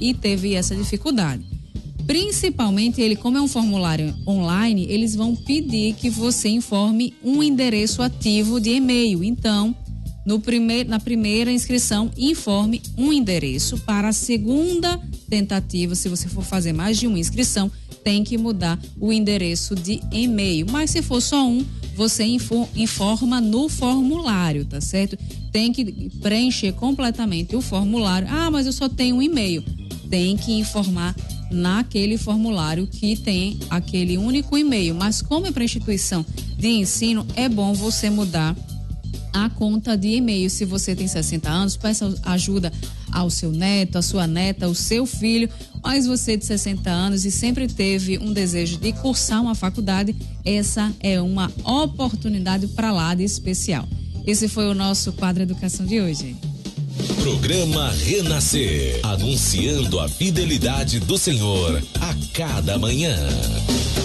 e teve essa dificuldade. Principalmente ele, como é um formulário online, eles vão pedir que você informe um endereço ativo de e-mail. Então, na primeira inscrição, informe um endereço. Para a segunda tentativa, se você for fazer mais de uma inscrição, tem que mudar o endereço de e-mail. Mas se for só um, você informa no formulário, tá certo? Tem que preencher completamente o formulário. Ah, mas eu só tenho um e-mail. Tem que informar naquele formulário que tem aquele único e-mail. Mas como é para instituição de ensino, é bom você mudar a conta de e-mail. Se você tem 60 anos, peça ajuda ao seu neto, à sua neta, ao seu filho. Mas você de 60 anos e sempre teve um desejo de cursar uma faculdade, essa é uma oportunidade para lá de especial. Esse foi o nosso quadro Educação de hoje. Programa Renascer, anunciando a fidelidade do Senhor a cada manhã.